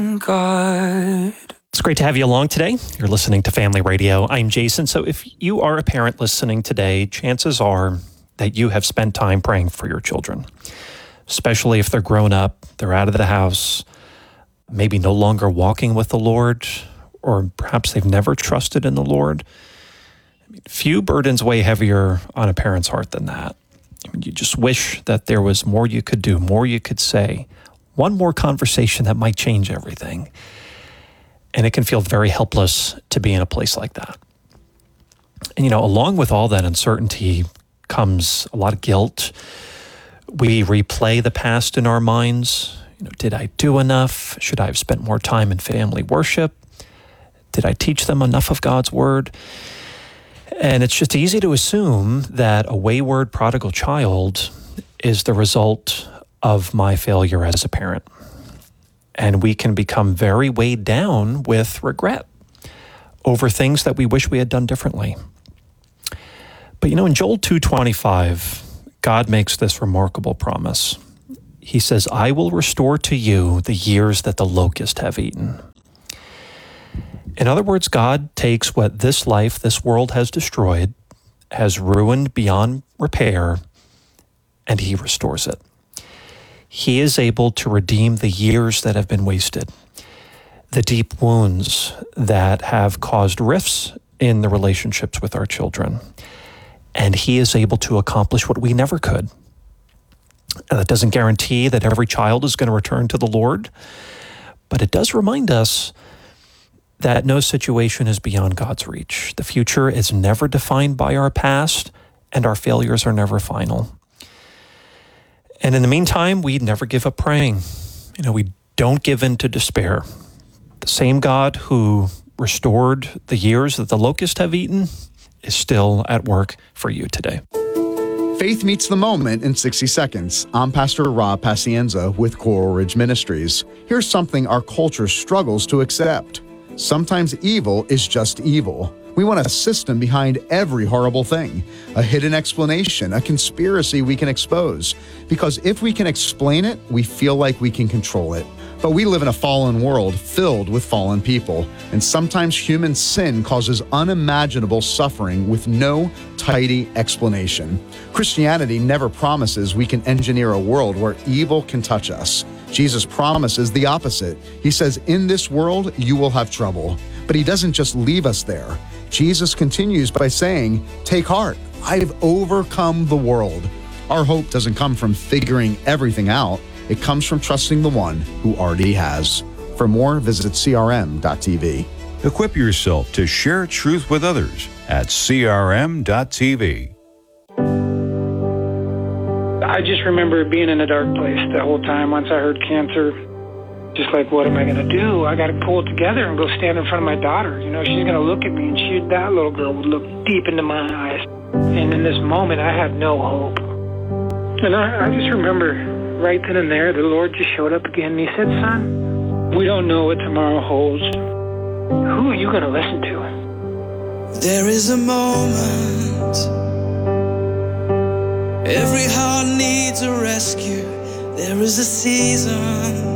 God. It's great to have you along today. You're listening to Family Radio. I'm Jason. So if you are a parent listening today, chances are that you have spent time praying for your children, especially if they're grown up, they're out of the house, maybe no longer walking with the Lord, or perhaps they've never trusted in the Lord. I mean, few burdens weigh heavier on a parent's heart than that. I mean, you just wish that there was more you could do, more you could say, one more conversation that might change everything. And it can feel very helpless to be in a place like that. And, along with all that uncertainty comes a lot of guilt. We replay the past in our minds. Did I do enough? Should I have spent more time in family worship? Did I teach them enough of God's word? And it's just easy to assume that a wayward prodigal child is the result of my failure as a parent. And we can become very weighed down with regret over things that we wish we had done differently. But in Joel 2:25, God makes this remarkable promise. He says, I will restore to you the years that the locust have eaten. In other words, God takes what this life, this world has destroyed, has ruined beyond repair, and he restores it. He is able to redeem the years that have been wasted, the deep wounds that have caused rifts in the relationships with our children. And he is able to accomplish what we never could. And that doesn't guarantee that every child is going to return to the Lord, but it does remind us that no situation is beyond God's reach. The future is never defined by our past, and our failures are never final. And in the meantime, we never give up praying. We don't give in to despair. The same God who restored the years that the locusts have eaten is still at work for you today. Faith Meets the Moment in 60 seconds. I'm Pastor Rob Pacienza with Coral Ridge Ministries. Here's something our culture struggles to accept. Sometimes evil is just evil. We want a system behind every horrible thing, a hidden explanation, a conspiracy we can expose. Because if we can explain it, we feel like we can control it. But we live in a fallen world filled with fallen people, and sometimes human sin causes unimaginable suffering with no tidy explanation. Christianity never promises we can engineer a world where evil can touch us. Jesus promises the opposite. He says, in this world, you will have trouble. But he doesn't just leave us there. Jesus continues by saying, take heart, I've overcome the world. Our hope doesn't come from figuring everything out. It comes from trusting the one who already has. For more, visit crm.tv. Equip yourself to share truth with others at crm.tv. I just remember being in a dark place the whole time. Once I heard cancer, just like, what am I going to do? I got to pull it together and go stand in front of my daughter. She's going to look at me, and that little girl would look deep into my eyes. And in this moment, I had no hope. And I just remember right then and there, the Lord just showed up again, and he said, son, we don't know what tomorrow holds. Who are you going to listen to? There is a moment. Every heart needs a rescue. There is a season.